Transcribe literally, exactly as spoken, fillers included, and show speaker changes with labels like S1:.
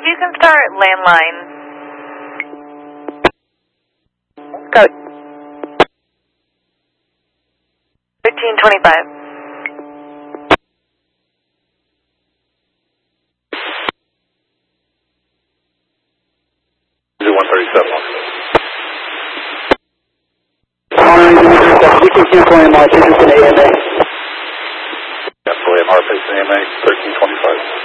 S1: you can start landline. Go. thirteen twenty-five.
S2: one thirty-seven.
S3: We can cancel landline. This is an A M A.
S2: Cancel A M R, face A M A, thirteen twenty-five.